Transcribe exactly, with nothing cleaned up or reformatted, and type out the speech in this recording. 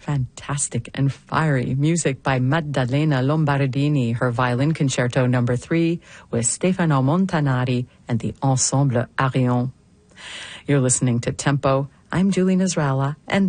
Fantastic and fiery music by Maddalena Lombardini, her violin concerto number three with Stefano Montanari and the Ensemble Arion. You're listening to Tempo. I'm Julie Nasrallah, and